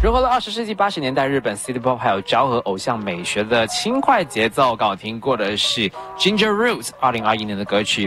融合了20世纪80年代日本 City Pop 还有昭和偶像美学的轻快节奏。刚好听过的是 Ginger Roots 2021年的歌曲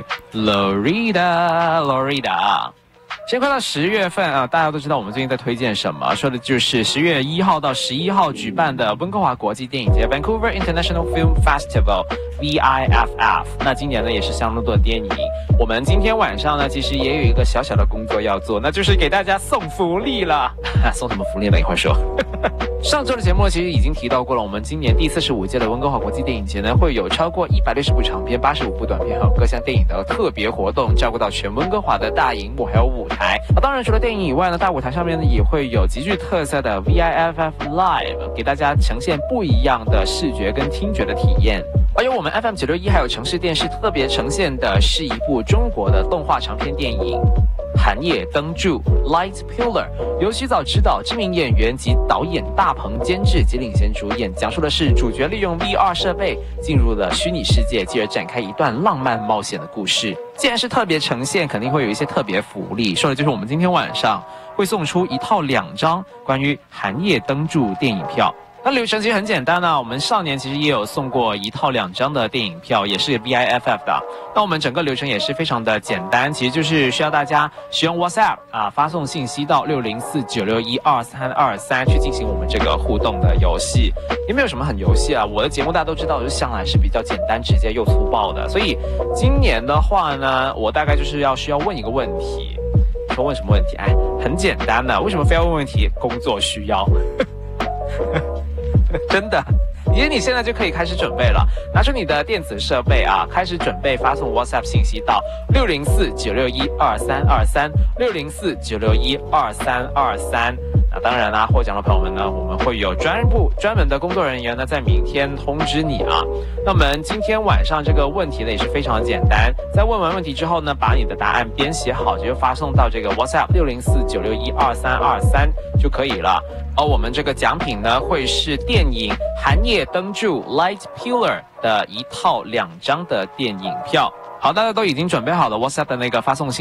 Lorida。先快到10月份啊，大家都知道我们最近在推荐什么，说的就是10月1号到11号举办的温哥华国际电影节 Vancouver International Film Festival VIFF。那今年呢也是相当多的电影。我们今天晚上呢其实也有一个小小的工作要做，那就是给大家送福利了。送什么福利呢？一会儿说。上周的节目其实已经提到过了，我们今年第45届的温哥华国际电影节呢，会有超过160部长片、85部短片，还有各项电影的特别活动，照顾到全温哥华的大荧幕还有舞台。当然，除了电影以外呢，大舞台上面呢也会有极具特色的 VIFF Live， 给大家呈现不一样的视觉跟听觉的体验。而由我们 FM961还有城市电视特别呈现的是一部中国的动画长片电影。寒夜灯柱 Light Pillar 由徐早执导，知名演员及导演大鹏监制及领衔主演，讲述的是主角利用 VR 设备进入了虚拟世界，继而展开一段浪漫冒险的故事。既然是特别呈现，肯定会有一些特别福利，说的就是我们今天晚上会送出一套2张关于寒夜灯柱电影票。那流程其实很简单啊，我们上年其实也有送过一套2张的电影票，也是 VIFF 的。那我们整个流程也是非常的简单，其实就是需要大家使用 WhatsApp 发送信息到604-961-2323去进行我们这个互动的游戏。也没有什么很游戏啊，我的节目大家都知道，就向来是比较简单、直接又粗暴的。所以今年的话呢，我大概就是需要问一个问题。说问什么问题？很简单的，为什么非要问问题？工作需要。真的，其实你现在就可以开始准备了，拿出你的电子设备啊，开始准备发送 WhatsApp 信息到604-961-2323，604-961-2323。那当然啦，获奖的朋友们呢，我们会有专门的工作人员呢，在明天通知你啊。那我们今天晚上这个问题呢，也是非常简单，在问完问题之后呢，把你的答案编写好，就发送到这个 WhatsApp 604-961-2323就可以了。而我们这个奖品呢，会是电影《寒夜灯柱》Light Pillar 的一套2张的电影票。好，大家都已经准备好了 WhatsApp 的那个发送信